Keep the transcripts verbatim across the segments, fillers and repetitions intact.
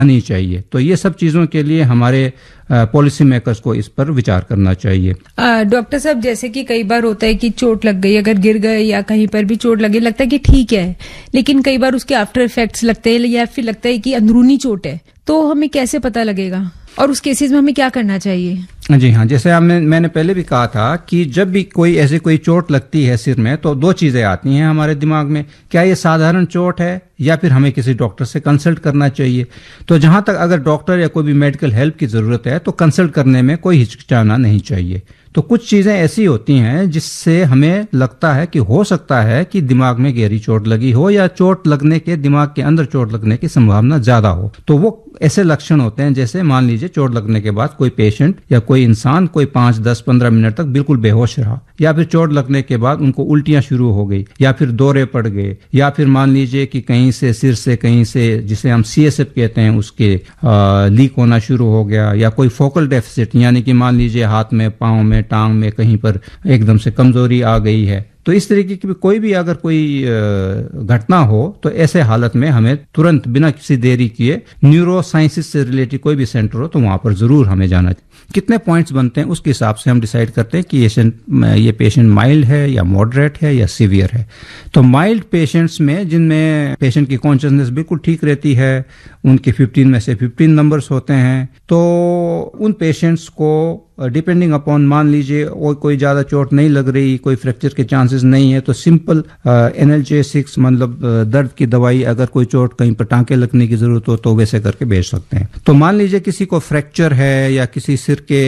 नहीं चाहिए। तो ये सब चीजों के लिए हमारे पॉलिसी मेकर्स को इस पर विचार करना चाहिए। डॉक्टर साहब, जैसे कि कई बार होता है कि चोट लग गई, अगर गिर गए या कहीं पर भी चोट लगे, लगता है कि ठीक है, लेकिन कई बार उसके आफ्टर इफेक्ट्स लगते हैं या फिर लगता है कि अंदरूनी चोट है, तो हमें कैसे पता लगेगा और उस केसेस में हमें क्या करना चाहिए? जी हाँ, जैसे आपने मैंने पहले भी कहा था कि जब भी कोई ऐसे कोई चोट लगती है सिर में, तो दो चीजें आती हैं हमारे दिमाग में, क्या ये साधारण चोट है या फिर हमें किसी डॉक्टर से कंसल्ट करना चाहिए। तो जहां तक अगर डॉक्टर या कोई भी मेडिकल हेल्प की जरूरत है तो कंसल्ट करने में कोई हिचकिचाना नहीं चाहिए। तो कुछ चीजें ऐसी होती हैं जिससे हमें लगता है कि हो सकता है कि दिमाग में गहरी चोट लगी हो या चोट लगने के दिमाग के अंदर चोट लगने की संभावना ज्यादा हो। तो वो ऐसे लक्षण होते हैं, जैसे मान लीजिए चोट लगने के बाद कोई पेशेंट या कोई इंसान कोई पांच दस पंद्रह मिनट तक बिल्कुल बेहोश रहा, या फिर चोट लगने के बाद उनको उल्टियां शुरू हो गई, या फिर दौरे पड़ गए, या फिर मान लीजिए कि कहीं से सिर से कहीं से जिसे हम सी एस एफ कहते हैं उसके आ, लीक होना शुरू हो गया, या कोई फोकल डेफिसिट यानी कि मान लीजिए हाथ में, पांव में, टांग में कहीं पर एकदम से कमजोरी आ गई है। तो इस तरीके की कोई भी अगर कोई घटना हो तो ऐसे हालत में हमें तुरंत बिना किसी देरी किए न्यूरो साइंसेज से रिलेटेड कोई भी सेंटर हो तो वहां पर जरूर हमें जाना चाहिए। कितने पॉइंट्स बनते हैं उसके हिसाब से हम डिसाइड करते हैं कि ये ये पेशेंट माइल्ड है या मॉडरेट है या सीवियर है। तो माइल्ड पेशेंट्स में, जिनमें पेशेंट की कॉन्शियसनेस बिल्कुल ठीक रहती है, उनके फिफ्टीन में से फिफ्टीन नंबर्स होते हैं, तो उन पेशेंट्स को डिपेंडिंग अपॉन, मान लीजिए वो कोई ज्यादा चोट नहीं लग रही, कोई फ्रैक्चर के चांसेस नहीं है, तो सिंपल एनाल्जेसिक्स मतलब दर्द की दवाई, अगर कोई चोट कहीं पर टांके लगने की जरूरत हो तो वैसे करके भेज सकते हैं। तो मान लीजिए किसी को फ्रैक्चर है या किसी सिर के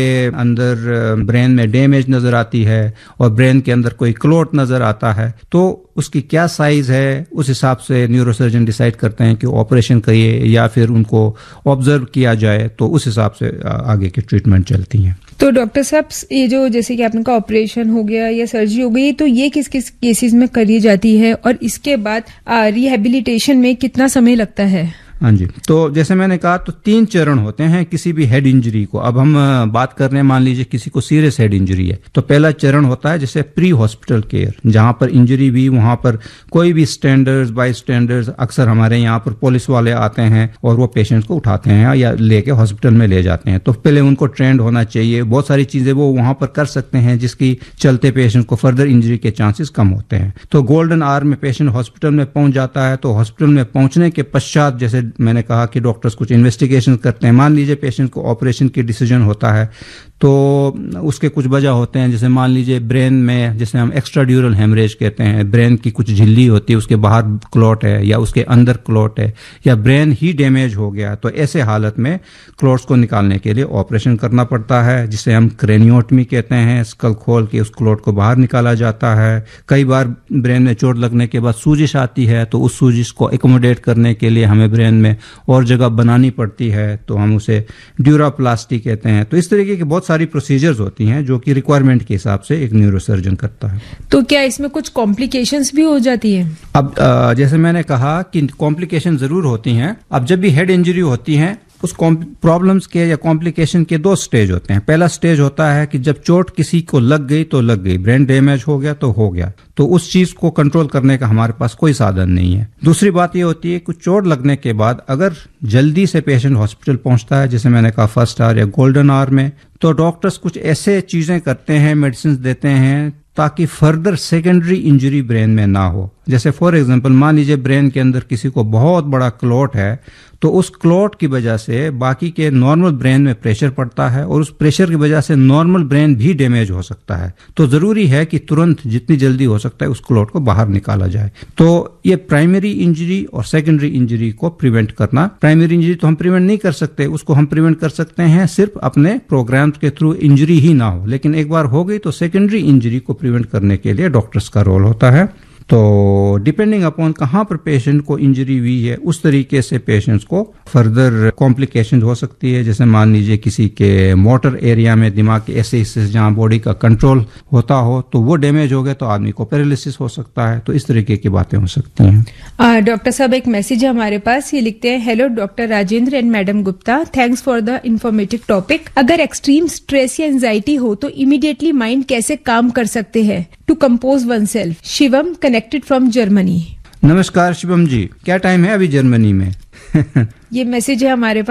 अंदर ब्रेन में डैमेज नजर आती है और ब्रेन के अंदर कोई क्लोट नजर आता है, तो उसकी क्या साइज है उस हिसाब से न्यूरोसर्जन डिसाइड करते हैं कि ऑपरेशन करिए या फिर उनको ऑब्जर्व किया जाए, तो उस हिसाब से आगे की ट्रीटमेंट चलती हैं। तो डॉक्टर साहब, ये जो जैसे कि आपने कहा ऑपरेशन हो गया या सर्जरी हो गई, तो ये किस किस केसेस में करी जाती है और इसके बाद रिहेबिलिटेशन में कितना समय लगता है? हाँ जी, तो जैसे मैंने कहा तो तीन चरण होते हैं किसी भी हेड इंजरी को। अब हम बात कर रहे हैं, मान लीजिए किसी को सीरियस हेड इंजरी है, तो पहला चरण होता है जैसे प्री हॉस्पिटल केयर, जहां पर इंजरी भी, वहां पर कोई भी स्टैंडर्ड्स बाई स्टैंडर्ड्स, अक्सर हमारे यहाँ पर पुलिस वाले आते हैं और वो पेशेंट को उठाते हैं या लेके हॉस्पिटल में ले जाते हैं। तो पहले उनको ट्रेंड होना चाहिए, बहुत सारी चीजें वो वहां पर कर सकते हैं जिसकी चलते पेशेंट को फर्दर इंजरी के चांसेस कम होते हैं। तो गोल्डन आवर में पेशेंट हॉस्पिटल में पहुंच जाता है, तो हॉस्पिटल में पहुंचने के पश्चात जैसे मैंने कहा कि डॉक्टर्स कुछ इन्वेस्टिगेशन करते हैं। मान लीजिए पेशेंट को ऑपरेशन की डिसीजन होता है तो उसके कुछ वजह होते हैं, जैसे मान लीजिए ब्रेन में, जिसे हम एक्स्ट्रा ड्यूरल हेमरेज कहते हैं, ब्रेन की कुछ झिल्ली होती है उसके बाहर क्लॉट है या उसके अंदर क्लॉट है या ब्रेन ही डैमेज हो गया, तो ऐसे हालत में क्लॉट्स को निकालने के लिए ऑपरेशन करना पड़ता है, जिसे हम क्रेनियोटमी कहते हैं। स्कल खोल के उस क्लॉट को बाहर निकाला जाता है। कई बार ब्रेन में चोट लगने के बाद सूजिश आती है, तो उस सूजिश को एकोमोडेट करने के लिए हमें ब्रेन में और जगह बनानी पड़ती है, तो हम उसे ड्यूराप्लास्टी कहते हैं। तो इस तरीके की बहुत सारी प्रोसीजर्स होती हैं जो कि रिक्वायरमेंट के हिसाब से एक न्यूरोसर्जन करता है। तो क्या इसमें कुछ कॉम्प्लिकेशंस भी हो जाती है? अब जैसे मैंने कहा कि कॉम्प्लिकेशन जरूर होती हैं। अब जब भी हेड इंजरी होती है उस प्रॉब्लम्स के या कॉम्प्लिकेशन के दो स्टेज होते हैं। पहला स्टेज होता है कि जब चोट किसी को लग गई तो लग गई, ब्रेन डैमेज हो गया तो हो गया, तो उस चीज को कंट्रोल करने का हमारे पास कोई साधन नहीं है। दूसरी बात यह होती है कि चोट लगने के बाद अगर जल्दी से पेशेंट हॉस्पिटल पहुंचता है, जैसे मैंने कहा फर्स्ट आवर या गोल्डन आवर में, तो डॉक्टर्स कुछ ऐसे चीजें करते हैं, मेडिसिन देते हैं ताकि फर्दर सेकेंडरी इंजरी ब्रेन में ना हो। जैसे फॉर एग्जांपल मान लीजिए ब्रेन के अंदर किसी को बहुत बड़ा क्लॉट है, तो उस क्लॉट की वजह से बाकी के नॉर्मल ब्रेन में प्रेशर पड़ता है और उस प्रेशर की वजह से नॉर्मल ब्रेन भी डैमेज हो सकता है। तो जरूरी है कि तुरंत जितनी जल्दी हो सकता है उस क्लॉट को बाहर निकाला जाए। तो ये प्राइमरी इंजरी और सेकेंडरी इंजरी को प्रिवेंट करना। प्राइमरी इंजरी तो हम प्रिवेंट नहीं कर सकते, उसको हम प्रिवेंट कर सकते हैं सिर्फ अपने प्रोग्राम्स के थ्रू, इंजरी ही ना हो। लेकिन एक बार हो गई तो सेकेंडरी इंजरी को प्रिवेंट करने के लिए डॉक्टर्स का रोल होता है। तो डिपेंडिंग अपॉन कहाँ पर पेशेंट को इंजरी हुई है उस तरीके से पेशेंट्स को फर्दर कॉम्प्लिकेशन हो सकती है। जैसे मान लीजिए किसी के मोटर एरिया में, दिमाग के ऐसे हिस्से जहाँ बॉडी का कंट्रोल होता हो, तो वो डैमेज हो गया तो आदमी को पैरालिसिस हो सकता है। तो इस तरीके की बातें हो सकती हैं। डॉक्टर साहब, एक मैसेज है हमारे पास, ये लिखते हैं, hello doctor Rajendra and madam Gupta, thanks for the informative topic. अगर एक्सट्रीम स्ट्रेस या एंजाइटी हो तो इमीडिएटली माइंड कैसे काम कर सकते हैं to compose one self? Shivam connected from Germany. नमस्कार शिवम जी, क्या टाइम है अभी जर्मनी में? ये मैसेज है हमारे